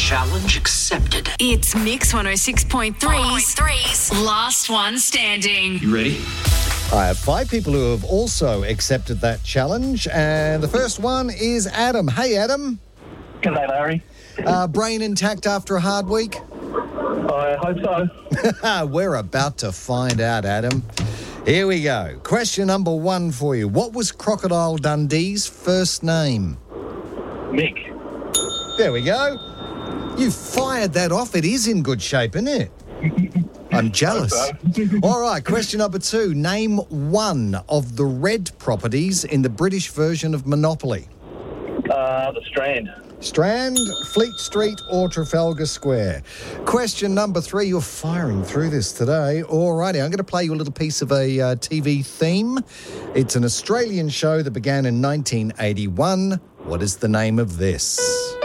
Challenge accepted. It's Mix 106.3's Last One Standing. You ready? I have 5 people who have also accepted that challenge, and the first one is Adam. Hey, Adam. G'day, Larry. Brain intact after a hard week? I hope so. We're about to find out, Adam. Here we go. Question number 1 for you. What was Crocodile Dundee's first name? Mick. There we go. You fired that off. It is in good shape, isn't it? I'm jealous. All right, question number 2. Name one of the red properties in the British version of Monopoly. The Strand. Strand, Fleet Street or Trafalgar Square. Question number 3. You're firing through this today. All righty, I'm going to play you a little piece of a TV theme. It's an Australian show that began in 1981. What is the name of this?